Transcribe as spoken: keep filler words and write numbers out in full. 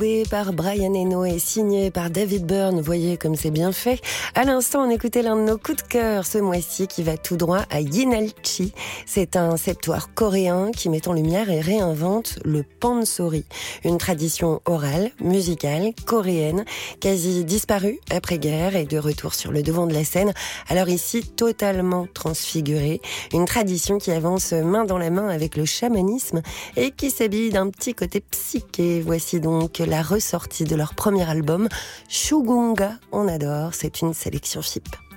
Par Brian Eno et signé par David Byrne. Vous voyez comme c'est bien fait. À l'instant, on écoutait l'un de nos coups de cœur ce mois-ci qui va tout droit à Yinalchi. C'est un septoire coréen qui met en lumière et réinvente le pansori, une tradition orale, musicale, coréenne, quasi disparue après-guerre et de retour sur le devant de la scène. Alors ici, totalement transfigurée. Une tradition qui avance main dans la main avec le chamanisme et qui s'habille d'un petit côté psyché. Voici donc la ressortie de leur premier album, Shugunga, on adore, c'est une sélection F I P.